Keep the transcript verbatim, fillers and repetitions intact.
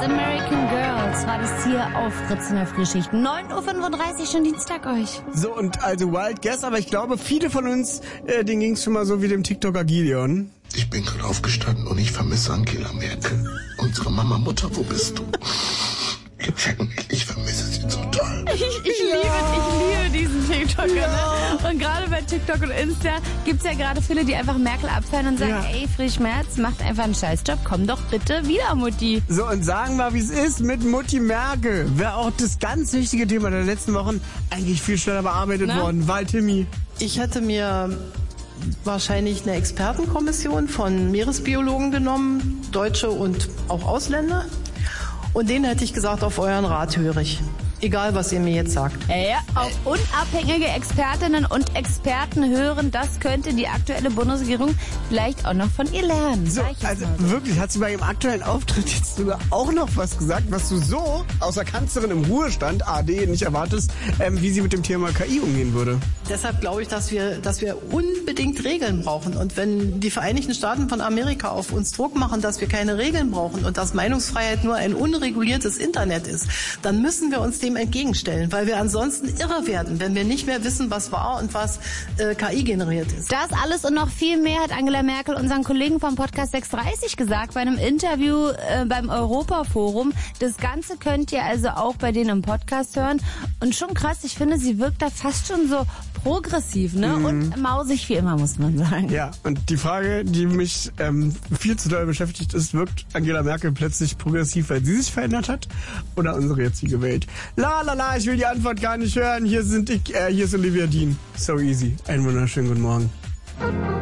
American Girls war das hier auf Fritz in der Frühschicht. neun Uhr fünfunddreißig, schon Dienstag euch. So, und also Wild Guess, aber ich glaube, viele von uns, äh, denen ging es schon mal so wie dem TikToker Gideon. Ich bin gerade aufgestanden und ich vermisse Angela Merkel. Unsere Mama, Mutter, wo bist du? Ich vermisse sie total. Ich, ich, liebe, ich liebe diesen TikToker. Ja. Ne? Und gerade bei TikTok und Insta gibt's ja gerade viele, die einfach Merkel abfeiern und sagen, ja. ey, Friedrich Merz macht einfach einen Scheißjob, komm doch bitte wieder, Mutti. So, und sagen wir, wie es ist mit Mutti Merkel. Wäre auch das ganz wichtige Thema der letzten Wochen eigentlich viel schneller bearbeitet Na? worden. Weil, Timmy. Ich hätte mir wahrscheinlich eine Expertenkommission von Meeresbiologen genommen, Deutsche und auch Ausländer. Und denen hätte ich gesagt, auf euren Rat höre ich. Egal, was ihr mir jetzt sagt. Ja, auf unabhängige Expertinnen und Experten hören, das könnte die aktuelle Bundesregierung vielleicht auch noch von ihr lernen. So, also wirklich, hat sie bei ihrem aktuellen Auftritt jetzt sogar auch noch was gesagt, was du so aus der Kanzlerin im Ruhestand, A D, nicht erwartest, ähm, wie sie mit dem Thema K I umgehen würde. Deshalb glaube ich, dass wir, dass wir unbedingt Regeln brauchen. Und wenn die Vereinigten Staaten von Amerika auf uns Druck machen, dass wir keine Regeln brauchen und dass Meinungsfreiheit nur ein unreguliertes Internet ist, dann müssen wir uns dem entgegenstellen, weil wir ansonsten irre werden, wenn wir nicht mehr wissen, was wahr und was äh, K I generiert ist. Das alles und noch viel mehr hat Angela Merkel unseren Kollegen vom Podcast sechshundertdreißig gesagt bei einem Interview äh, beim Europaforum. Das Ganze könnt ihr also auch bei denen im Podcast hören. Und schon krass, ich finde, sie wirkt da fast schon so progressiv, ne? Mhm. Und mausig wie immer, muss man sagen. Ja, und die Frage, die mich ähm, viel zu doll beschäftigt ist, wirkt Angela Merkel plötzlich progressiv, weil sie sich verändert hat oder unsere jetzige Welt? La la la, ich will die Antwort gar nicht hören. Hier sind ich, äh, hier ist Olivia Dean. So easy. Einen wunderschönen guten Morgen.